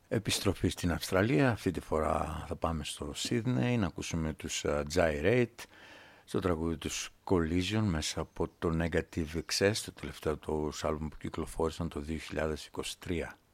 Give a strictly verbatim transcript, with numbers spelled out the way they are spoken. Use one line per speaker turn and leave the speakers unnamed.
Επιστροφή στην Αυστραλία, αυτή τη φορά θα πάμε στο Σίδνεϊ να ακούσουμε τους uh, Gyrate στο τραγούδι τους Collision μέσα από το Negative Excess, το τελευταίο του άλμπουμ που κυκλοφόρησαν το δύο χιλιάδες είκοσι τρία.